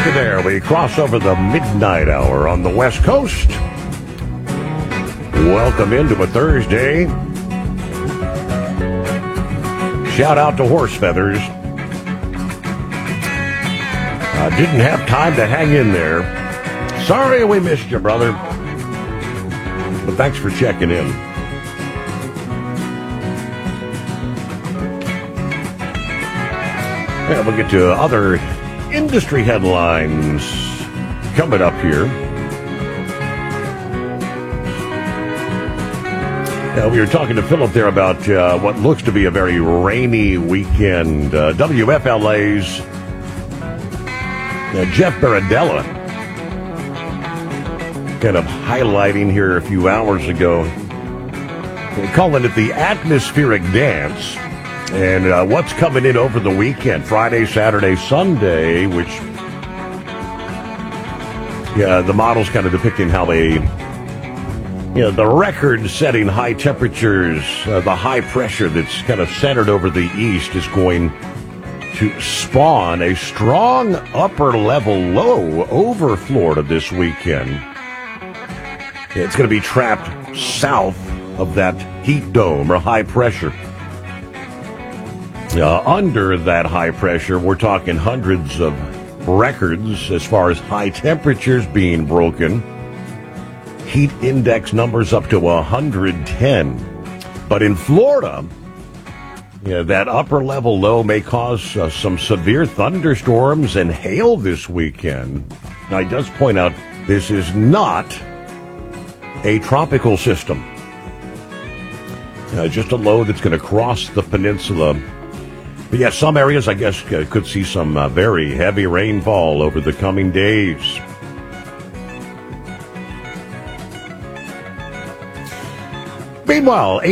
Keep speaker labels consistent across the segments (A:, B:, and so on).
A: There we cross over the midnight hour on the West Coast. Welcome into a Thursday. Shout out to Horse Feathers. Didn't have time to hang in there. Sorry we missed you, brother. But thanks for checking in. Yeah, we'll get to other industry headlines coming up here. We were talking to Philip there about what looks to be a very rainy weekend. WFLA's Jeff Baradella kind of highlighting here a few hours ago, calling it the atmospheric dance. And what's coming in over the weekend, Friday, Saturday, Sunday, which, the model's kind of depicting how they, the record-setting high temperatures, the high pressure that's kind of centered over the east is going to spawn a strong upper-level low over Florida this weekend. It's going to be trapped south of that heat dome or high pressure. Under that high pressure, we're talking hundreds of records as far as high temperatures being broken. Heat index numbers up to 110. But in Florida, that upper level low may cause some severe thunderstorms and hail this weekend. Now, he does point out this is not a tropical system. Just a low that's going to cross the peninsula. But yeah, some areas, I guess, could see some very heavy rainfall over the coming days. Meanwhile,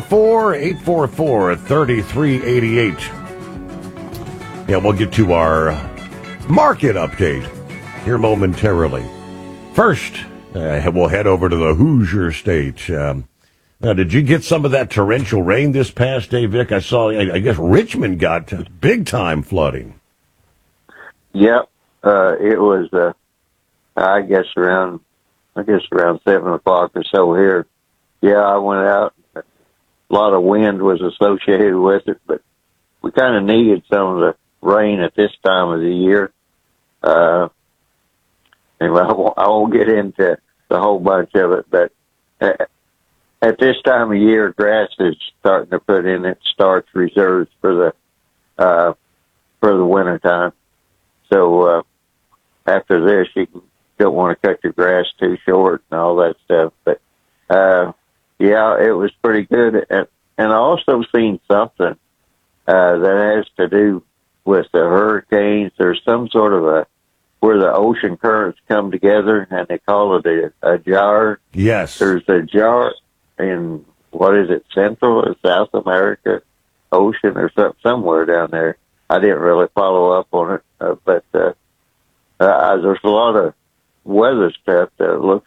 A: 844-844-3388. Yeah, we'll get to our market update here momentarily. First, we'll head over to the Hoosier State. Now, did you get some of that torrential rain this past day, Vic? I saw, I guess Richmond got big-time flooding.
B: Yep. It was, I guess around 7 o'clock or so here. Yeah, I went out. A lot of wind was associated with it, but we kind of needed some of the rain at this time of the year. Anyway, I won't get into the whole bunch of it, but at this time of year, grass is starting to put in its starch reserves for the winter time. So after this, you don't want to cut your grass too short and all that stuff. But yeah, it was pretty good. And I also seen something that has to do with the hurricanes. There's some sort of where the ocean currents come together, and they call it a jar.
A: Yes.
B: There's a jar in, what is it, Central or South America Ocean or somewhere down there. I didn't really follow up on it, but there's a lot of weather stuff that looks